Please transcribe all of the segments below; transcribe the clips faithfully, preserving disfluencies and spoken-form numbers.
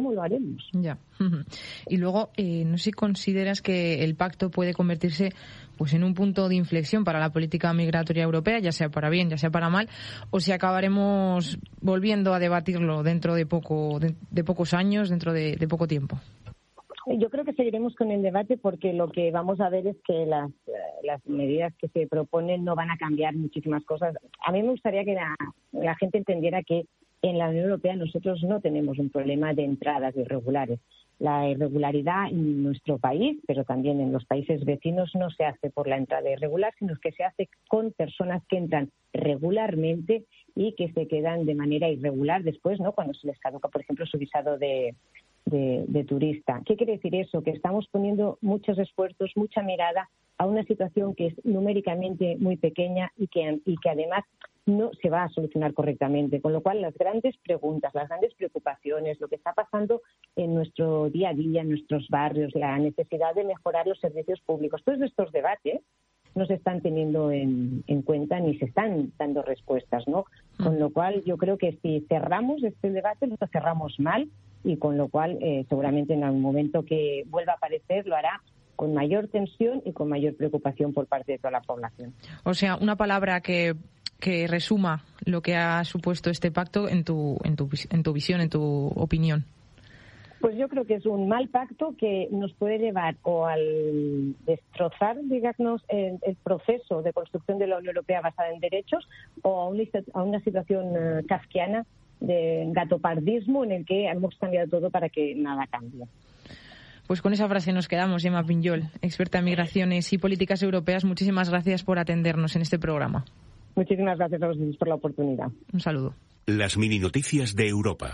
cómo lo haremos. Ya. Y luego, eh, no sé si consideras que el pacto puede convertirse pues en un punto de inflexión para la política migratoria europea, ya sea para bien, ya sea para mal, o si acabaremos volviendo a debatirlo dentro de poco de, de pocos años, dentro de, de poco tiempo. Yo creo que seguiremos con el debate porque lo que vamos a ver es que las, las medidas que se proponen no van a cambiar muchísimas cosas. A mí me gustaría que la, la gente entendiera que en la Unión Europea nosotros no tenemos un problema de entradas irregulares. La irregularidad en nuestro país, pero también en los países vecinos, no se hace por la entrada irregular, sino que se hace con personas que entran regularmente y que se quedan de manera irregular después, ¿no? Cuando se les caduca, por ejemplo, su visado de, de, de turista. ¿Qué quiere decir eso? Que estamos poniendo muchos esfuerzos, mucha mirada a una situación que es numéricamente muy pequeña y que, y que además no se va a solucionar correctamente. Con lo cual, las grandes preguntas, las grandes preocupaciones, lo que está pasando en nuestro día a día, en nuestros barrios, la necesidad de mejorar los servicios públicos, todos estos debates no se están teniendo en, en cuenta ni se están dando respuestas, ¿no? Con lo cual, yo creo que si cerramos este debate, lo cerramos mal y con lo cual, eh, seguramente en algún momento que vuelva a aparecer, lo hará con mayor tensión y con mayor preocupación por parte de toda la población. O sea, una palabra que que resuma lo que ha supuesto este pacto en tu en tu en tu visión, en tu opinión. Pues yo creo que es un mal pacto que nos puede llevar o al destrozar, digamos, el, el proceso de construcción de la Unión Europea basada en derechos o a una, a una situación uh, kafkiana de gatopardismo en el que hemos cambiado todo para que nada cambie. Pues con esa frase nos quedamos, Gemma Pinyol, experta en migraciones y políticas europeas. Muchísimas gracias por atendernos en este programa. Muchísimas gracias a vosotros por la oportunidad. Un saludo. Las mini noticias de Europa.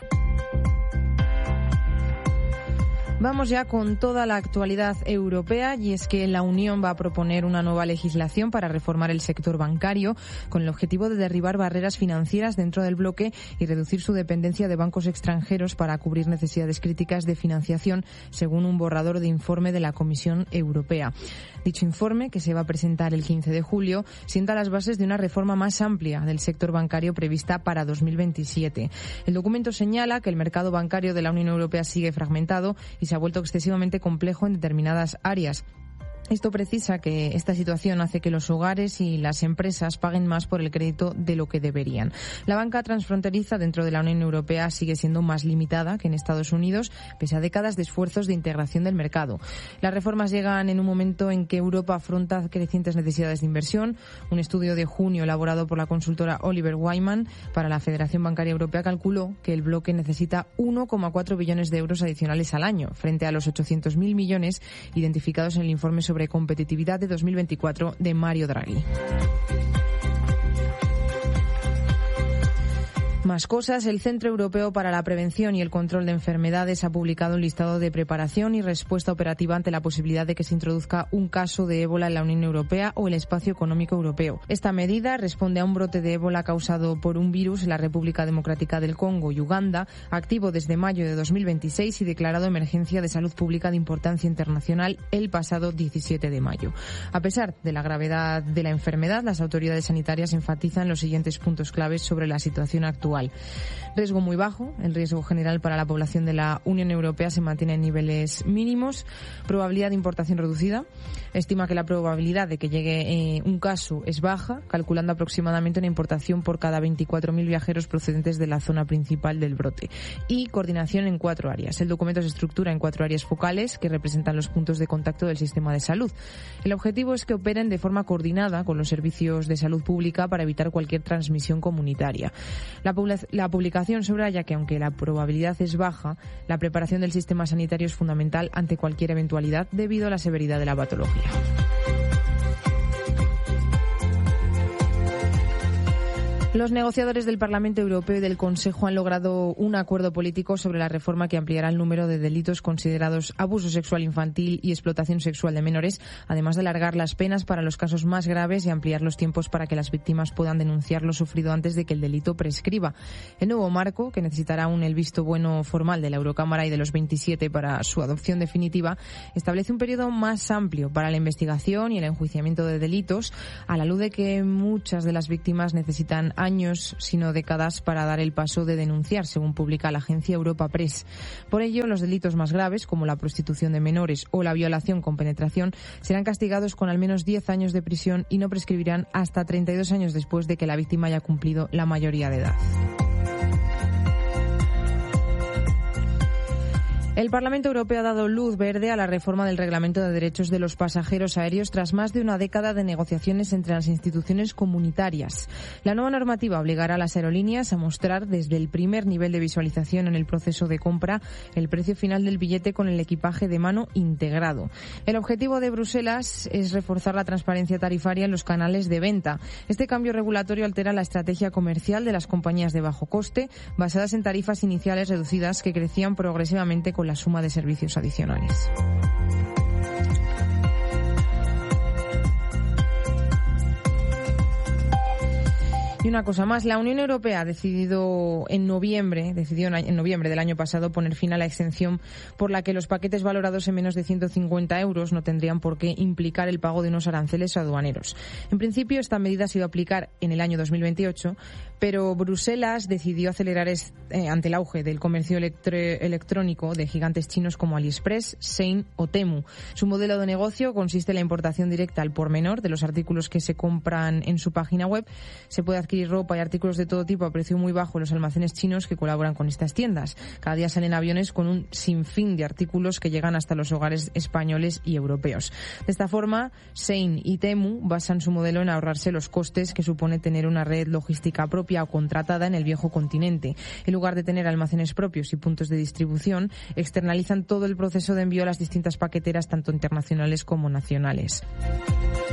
Vamos ya con toda la actualidad europea, y es que la Unión va a proponer una nueva legislación para reformar el sector bancario con el objetivo de derribar barreras financieras dentro del bloque y reducir su dependencia de bancos extranjeros para cubrir necesidades críticas de financiación, según un borrador de informe de la Comisión Europea. Dicho informe, que se va a presentar el quince de julio, sienta las bases de una reforma más amplia del sector bancario prevista para dos mil veintisiete. El documento señala que el mercado bancario de la Unión Europea sigue fragmentado y se ha vuelto excesivamente complejo en determinadas áreas. Esto precisa que esta situación hace que los hogares y las empresas paguen más por el crédito de lo que deberían. La banca transfronteriza dentro de la Unión Europea sigue siendo más limitada que en Estados Unidos, pese a décadas de esfuerzos de integración del mercado. Las reformas llegan en un momento en que Europa afronta crecientes necesidades de inversión. Un estudio de junio elaborado por la consultora Oliver Wyman para la Federación Bancaria Europea calculó que el bloque necesita uno coma cuatro billones de euros adicionales al año, frente a los ochocientos mil millones identificados en el informe sobre sobre competitividad de dos mil veinticuatro de Mario Draghi. Más cosas. El Centro Europeo para la Prevención y el Control de Enfermedades ha publicado un listado de preparación y respuesta operativa ante la posibilidad de que se introduzca un caso de ébola en la Unión Europea o el Espacio Económico Europeo. Esta medida responde a un brote de ébola causado por un virus en la República Democrática del Congo y Uganda, activo desde mayo de dos mil veintiséis y declarado emergencia de salud pública de importancia internacional el pasado diecisiete de mayo. A pesar de la gravedad de la enfermedad, las autoridades sanitarias enfatizan los siguientes puntos claves sobre la situación actual. Riesgo muy bajo. El riesgo general para la población de la Unión Europea se mantiene en niveles mínimos. Probabilidad de importación reducida. Estima que la probabilidad de que llegue eh, un caso es baja, calculando aproximadamente una importación por cada veinticuatro mil viajeros procedentes de la zona principal del brote. Y coordinación en cuatro áreas. El documento se estructura en cuatro áreas focales que representan los puntos de contacto del sistema de salud. El objetivo es que operen de forma coordinada con los servicios de salud pública para evitar cualquier transmisión comunitaria. La La publicación subraya que, aunque la probabilidad es baja, la preparación del sistema sanitario es fundamental ante cualquier eventualidad debido a la severidad de la patología. Los negociadores del Parlamento Europeo y del Consejo han logrado un acuerdo político sobre la reforma que ampliará el número de delitos considerados abuso sexual infantil y explotación sexual de menores, además de alargar las penas para los casos más graves y ampliar los tiempos para que las víctimas puedan denunciar lo sufrido antes de que el delito prescriba. El nuevo marco, que necesitará aún el visto bueno formal de la Eurocámara y de los veintisiete para su adopción definitiva, establece un periodo más amplio para la investigación y el enjuiciamiento de delitos, a la luz de que muchas de las víctimas necesitan años, sino décadas, para dar el paso de denunciar, según publica la agencia Europa Press. Por ello, los delitos más graves, como la prostitución de menores o la violación con penetración, serán castigados con al menos diez años de prisión y no prescribirán hasta treinta y dos años después de que la víctima haya cumplido la mayoría de edad. El Parlamento Europeo ha dado luz verde a la reforma del Reglamento de Derechos de los Pasajeros Aéreos tras más de una década de negociaciones entre las instituciones comunitarias. La nueva normativa obligará a las aerolíneas a mostrar desde el primer nivel de visualización en el proceso de compra el precio final del billete con el equipaje de mano integrado. El objetivo de Bruselas es reforzar la transparencia tarifaria en los canales de venta. Este cambio regulatorio altera la estrategia comercial de las compañías de bajo coste, basadas en tarifas iniciales reducidas que crecían progresivamente con la suma de servicios adicionales. Y una cosa más, la Unión Europea ha decidido en noviembre, decidió en noviembre del año pasado poner fin a la exención por la que los paquetes valorados en menos de ciento cincuenta euros no tendrían por qué implicar el pago de unos aranceles aduaneros. En principio, esta medida se iba a aplicar en el año dos mil veintiocho, pero Bruselas decidió acelerar es, eh, ante el auge del comercio electro- electrónico de gigantes chinos como AliExpress, Shein o Temu. Su modelo de negocio consiste en la importación directa al por menor de los artículos que se compran en su página web. Se puede adquirir ropa y artículos de todo tipo a precio muy bajo en los almacenes chinos que colaboran con estas tiendas. Cada día salen aviones con un sinfín de artículos que llegan hasta los hogares españoles y europeos. De esta forma, Shein y Temu basan su modelo en ahorrarse los costes que supone tener una red logística propia o contratada en el viejo continente. En lugar de tener almacenes propios y puntos de distribución, externalizan todo el proceso de envío a las distintas paqueteras, tanto internacionales como nacionales.